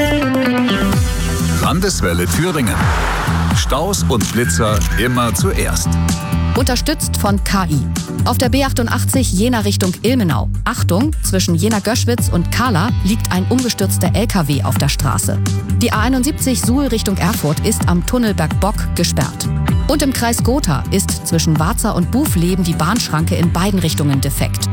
Landeswelle Thüringen. Staus und Blitzer immer zuerst. Unterstützt von KI. Auf der B88 Jena Richtung Ilmenau. Achtung, zwischen Jena-Göschwitz und Kahla liegt ein umgestürzter LKW auf der Straße. Die A71 Suhl Richtung Erfurt ist am Tunnelberg Bock gesperrt. Und im Kreis Gotha ist zwischen Warza und Bufleben die Bahnschranke in beiden Richtungen defekt.